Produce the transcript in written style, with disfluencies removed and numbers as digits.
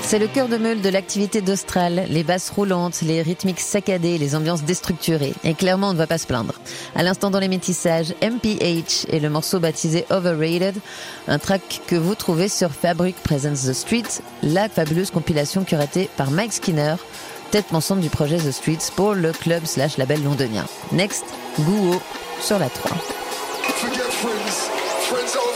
C'est le cœur de meule de l'activité d'Austral, les basses roulantes, les rythmiques saccadées, les ambiances déstructurées. Et clairement, on ne va pas se plaindre. À l'instant dans les métissages, MPH et le morceau baptisé Overrated, un track que vous trouvez sur Fabric Presents The Streets, la fabuleuse compilation curatée par Mike Skinner, tête pensante du projet The Streets pour le club/label londonien. Next, Guo sur la 3. Forget friends, friends